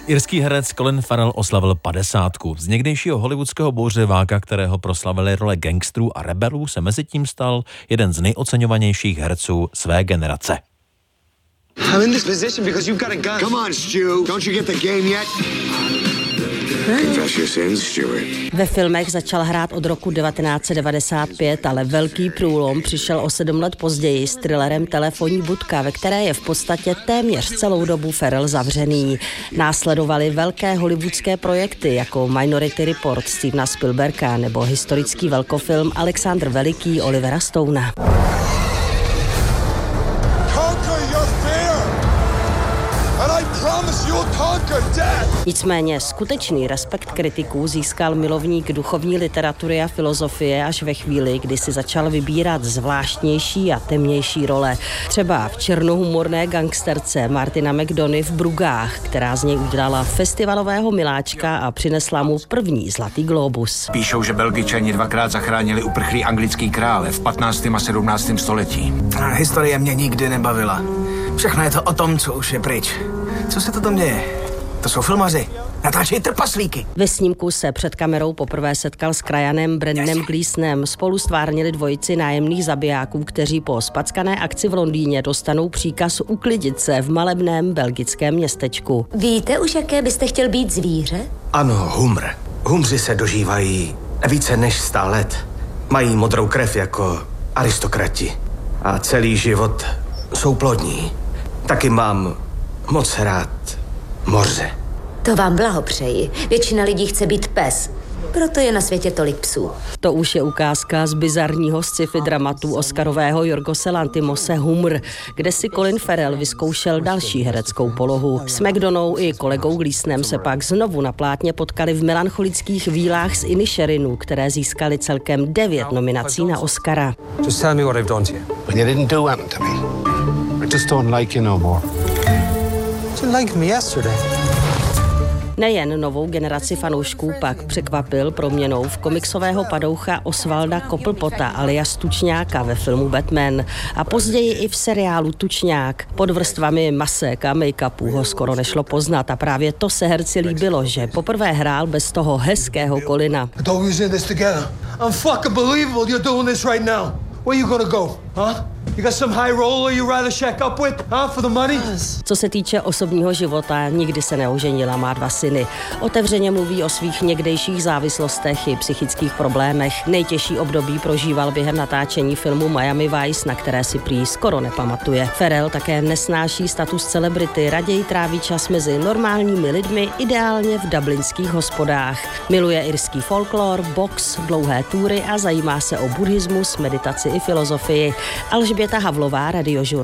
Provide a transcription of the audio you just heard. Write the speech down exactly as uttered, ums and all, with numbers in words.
Irský herec Colin Farrell oslavil padesátku. Z někdejšího hollywoodského bouřliváka, kterého proslavili role gangstrů a rebelů, se mezitím stal jeden z nejoceňovanějších herců své generace. I'm in this position because you've got a gun. Come on, Stu. Don't you get the game yet? Confess your sins, Stuart. Ve filmech začal hrát od roku devatenáct set devadesát pět, ale velký průlom přišel o sedm let později s thrillerem Telefonní budka, ve které je v podstatě téměř celou dobu Farrell zavřený. Následovaly velké hollywoodské projekty jako Minority Report Stevena Spielberga nebo historický velkofilm Alexandr Veliký Olivera Stouna. Nicméně skutečný respekt kritiků získal milovník duchovní literatury a filozofie až ve chvíli, kdy si začal vybírat zvláštnější a temnější role. Třeba v černohumorné gangsterce Martina McDonaghy v Brugách, která z něj udělala festivalového miláčka a přinesla mu první Zlatý glóbus. Píšou, že Belgičani dvakrát zachránili uprchlý anglický krále v patnáctém a sedmnáctém století. A historie mě nikdy nebavila. Všechno je to o tom, co už je pryč. Co se to tam děje? To jsou filmaři. Natáčejí trpaslíky. Ve snímku se před kamerou poprvé setkal s krajanem Brendanem Gleesonem. Spolu stvárnili dvojici nájemných zabijáků, kteří po spackané akci v Londýně dostanou příkaz uklidit se v malebném belgickém městečku. Víte už, jaké byste chtěl být zvíře? Ano, humr. Humři se dožívají více než sto let. Mají modrou krev jako aristokrati. A celý život jsou plodní. Taky mám moc rád moře. To vám blahopřeji. Většina lidí chce být pes. Proto je na světě tolik psů. To už je ukázka z bizarního sci-fi dramatu oscarového Jorgose Lanthimose Humr, kde si Colin Farrell vyzkoušel další hereckou polohu. S McDonough i kolegou Gleesonem se pak znovu na plátně potkali v melancholických vílách z Inisherinu, které získaly celkem devět nominací na Oscara. Just tell me what I've done to you. When you didn't do anything to me. I just don't like you no more. You liked me yesterday. Nejen novou generaci fanoušků pak překvapil proměnou v komiksového padoucha Osvalda Cobblepota alias Tučňáka ve filmu Batman a později i v seriálu Tučňák. Pod vrstvami masek a make-upů ho skoro nešlo poznat a právě to se herci líbilo, že poprvé hrál bez toho hezkého Colina. Co se týče osobního života, nikdy se neoženila, má dva syny. Otevřeně mluví o svých někdejších závislostech i psychických problémech. Nejtěžší období prožíval během natáčení filmu Miami Vice, na které si prý skoro nepamatuje. Farrell také nesnáší status celebrity, raději tráví čas mezi normálními lidmi, ideálně v dublinských hospodách. Miluje irský folklor, box, dlouhé túry a zajímá se o buddhismus, meditaci i filozofii. Alžběta Havlová, Radiožur.